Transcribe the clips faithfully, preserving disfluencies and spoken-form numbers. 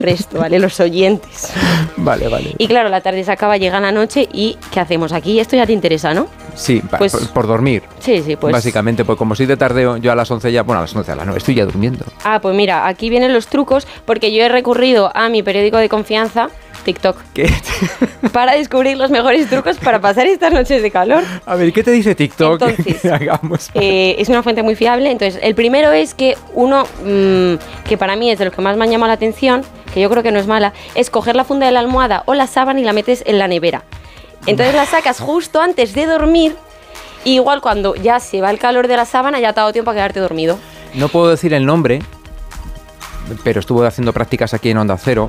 resto, ¿vale? Los oyentes. Vale, vale. Y claro, la tarde se acaba, llega la noche y ¿qué hacemos aquí? Esto ya te interesa, ¿no? Sí, pues, por, por dormir. Sí, sí, pues. Básicamente, pues como soy de tardeo, yo a las once ya, bueno, a las once, a las nueve estoy ya durmiendo. Ah, pues mira, aquí vienen los trucos porque yo he recurrido a mi periódico de confianza, TikTok. ¿Qué? Para descubrir los mejores trucos para pasar estas noches de calor. A ver, ¿qué te dice TikTok? Entonces, hagamos. Eh, es una fuente muy fiable. Entonces, el primero es que uno, mmm, que para mí es de los que más me han llamado la atención, que yo creo que no es mala, es coger la funda de la almohada o la sábana y la metes en la nevera. Entonces la sacas justo antes de dormir y igual cuando ya se va el calor de la sábana ya te ha dado tiempo a quedarte dormido. No puedo decir el nombre, pero estuvo haciendo prácticas aquí en Onda Cero.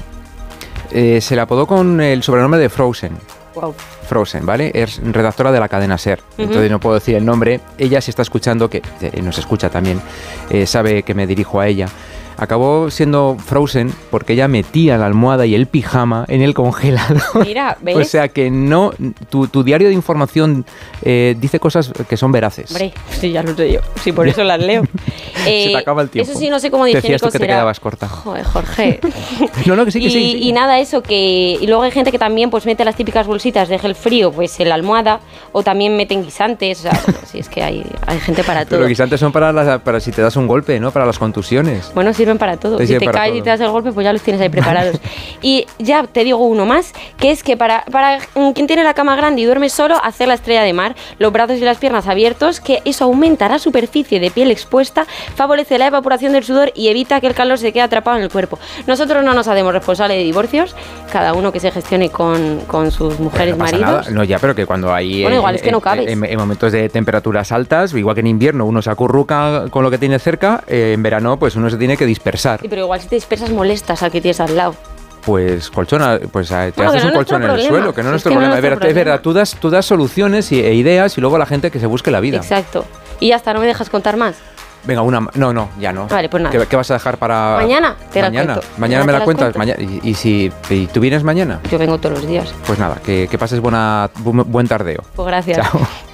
Eh, se le apodó con el sobrenombre de Frozen. Wow. Frozen, ¿vale? Es redactora de la cadena SER. Uh-huh. Entonces no puedo decir el nombre. Ella, si está escuchando, que eh, nos escucha también, eh, sabe que me dirijo a ella. Acabó siendo Frozen porque ella metía la almohada y el pijama en el congelador. Mira, ¿ves? O sea que no, tu, tu diario de información eh, dice cosas que son veraces. Hombre, sí, ya lo sé yo. Sí, por eso las leo. eh, Se te acaba el tiempo. Eso sí, no sé cómo de higiénico será. Decías tú que te quedabas corta. Joder, Jorge. no, no, que sí, que y, sí, sí. Y nada, eso que... Y luego hay gente que también pues mete las típicas bolsitas de gel frío pues en la almohada o también meten guisantes. O sea, bueno, sí, es que hay, hay gente para todo. Pero guisantes son para, las, para si te das un golpe, ¿no? Para las contusiones. Bueno, sirven para todo. Si te caes y te das el golpe, pues ya los tienes ahí preparados. Y ya te digo uno más, que es que para, para quien tiene la cama grande y duerme solo, hacer la estrella de mar, los brazos y las piernas abiertos, que eso aumenta la superficie de piel expuesta, favorece la evaporación del sudor y evita que el calor se quede atrapado en el cuerpo. Nosotros no nos hacemos responsables de divorcios, cada uno que se gestione con, con sus mujeres, no maridos. Nada. No, ya, pero que cuando hay... Bueno, eh, igual es que no cabes. En, en momentos de temperaturas altas, igual que en invierno uno se acurruca con lo que tiene cerca, eh, en verano pues uno se tiene que dispersar. Sí, pero igual si te dispersas molestas al que tienes al lado. Pues colchona, pues te bueno, haces no un colchón en el suelo, que no es nuestro es que problema. No es, verdad, es verdad, tú das, tú das soluciones y, e ideas y luego la gente que se busque la vida. Exacto. Y ya está, no me dejas contar más. Venga, una... No, no, ya no. Vale, pues nada. ¿Qué, qué vas a dejar para...? Mañana te mañana. la cuento. Mañana me la cuentas. Mañana, y, y si y tú vienes mañana? Yo vengo todos los días. Pues nada, que, que pases buena, bu, buen tardeo. Pues gracias. Chao.